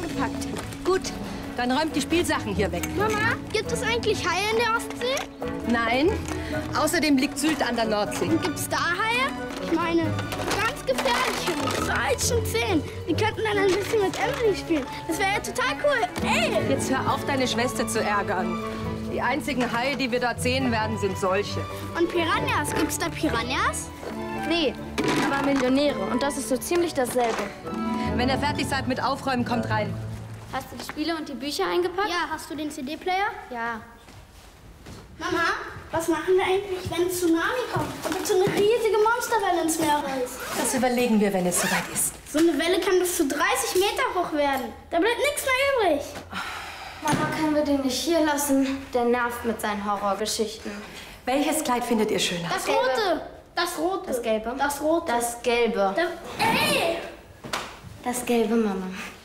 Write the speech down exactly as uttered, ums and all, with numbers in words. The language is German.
eingepackt. Gut, dann räumt die Spielsachen hier weg. Mama, gibt es eigentlich Haie in der Ostsee? Nein. Außerdem liegt Sylt an der Nordsee. Und gibt's da Haie? Ich meine, ganz gefährliche, mit falschen Zähnen. Wir könnten dann ein bisschen mit Emily spielen. Das wäre ja total cool. Ey! Jetzt hör auf, deine Schwester zu ärgern. Die einzigen Haie, die wir dort sehen werden, sind solche. Und Piranhas, gibt's da Piranhas? Nee, aber Millionäre. Und das ist so ziemlich dasselbe. Wenn ihr fertig seid mit Aufräumen, kommt rein. Hast du die Spiele und die Bücher eingepackt? Ja, hast du den C D-Player? Ja. Mama, was machen wir eigentlich, wenn ein Tsunami kommt? Und so eine riesige Monsterwelle ins Meer reißt? Das überlegen wir, wenn es soweit ist. So eine Welle kann bis zu dreißig Meter hoch werden. Da bleibt nichts mehr übrig. Mama, können wir den nicht hier lassen? Der nervt mit seinen Horrorgeschichten. Welches Kleid findet ihr schöner? Das Rote. Das Rote. Das Gelbe? Das Rote. Das Gelbe. Das, ey! Das Gelbe, Mama.